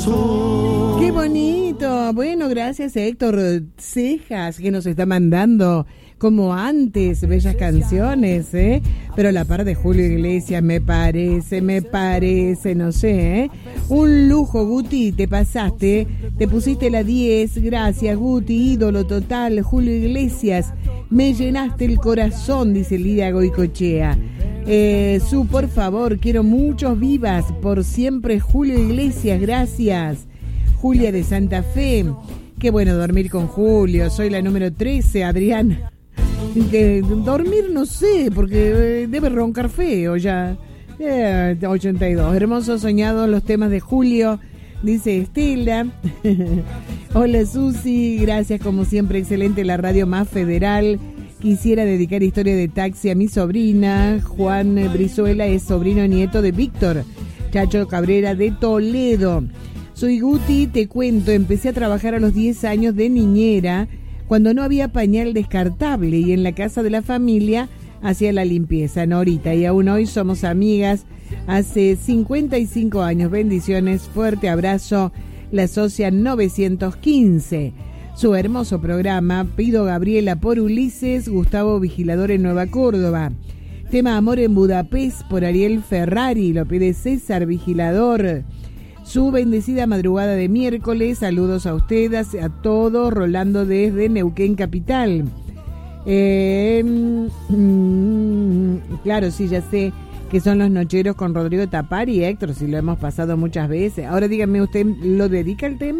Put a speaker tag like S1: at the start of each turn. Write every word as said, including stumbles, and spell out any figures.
S1: Qué bonito. Bueno, gracias a Héctor Cejas que nos está mandando como antes bellas canciones, ¿eh? Pero a la par de Julio Iglesias me parece, me parece, no sé, ¿eh? Un lujo, Guti, te pasaste, te pusiste la diez, gracias Guti, ídolo total, Julio Iglesias, me llenaste el corazón, dice Lidia Goicochea. Eh, su, por favor, quiero muchos vivas, por siempre Julio Iglesias, gracias. Julia de Santa Fe, qué bueno dormir con Julio, soy la número trece, Adrián. Que dormir no sé, porque debe roncar feo ya. Eh, ochenta y dos, hermosos soñados los temas de Julio, dice Estela. Hola Susi, gracias como siempre, excelente la radio más federal. Quisiera dedicar historia de taxi a mi sobrina. Juan Brizuela es sobrino nieto de Víctor Chacho Cabrera de Toledo. Soy Guti, te cuento, empecé a trabajar a los diez años de niñera cuando no había pañal descartable y en la casa de la familia hacía la limpieza, Norita, y aún hoy somos amigas hace cincuenta y cinco años. Bendiciones, fuerte abrazo, la socia novecientos quince. Su hermoso programa, pido Gabriela por Ulises, Gustavo Vigilador en Nueva Córdoba. Tema Amor en Budapest por Ariel Ferrari, lo pide César Vigilador. Su bendecida madrugada de miércoles, saludos a ustedes, a todos, Rolando desde Neuquén Capital. Eh, mm, claro, sí, ya sé que son los nocheros con Rodrigo Tapari y Héctor, si lo hemos pasado muchas veces. Ahora díganme, ¿usted lo dedica al tema?